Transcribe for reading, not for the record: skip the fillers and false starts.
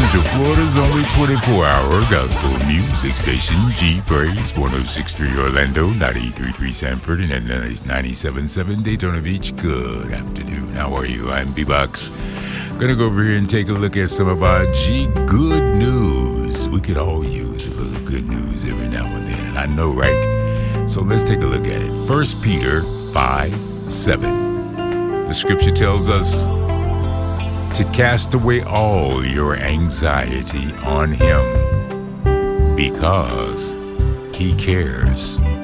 Central Florida's only 24-hour gospel music station, G Praise, 106.3 Orlando, 93.3 Sanford, and 97.7 Daytona Beach. Good afternoon. How are you? I'm B-Box. Gonna go over here and take a look at some of our G good news. We could all use a little good news every now and then, and I know, right? So let's take a look at it. 1 Peter 5:7. The scripture tells us to cast away all your anxiety on him because he cares